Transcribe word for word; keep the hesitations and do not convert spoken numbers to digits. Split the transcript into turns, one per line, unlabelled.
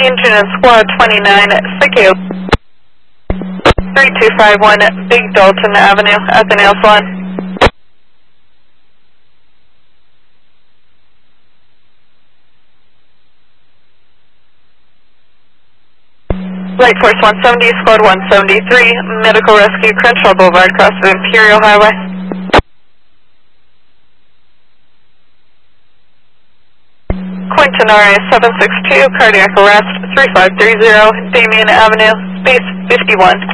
Engine and Squad twenty-nine, thank you. three two five one Big Dalton Avenue at the nail salon. Light Force one seventy, Squad one seventy-three, Medical Rescue, Crenshaw Boulevard, across the Imperial Highway. Quinton R A seven six two, cardiac arrest, three five three zero, Damien Avenue, space fifty-one.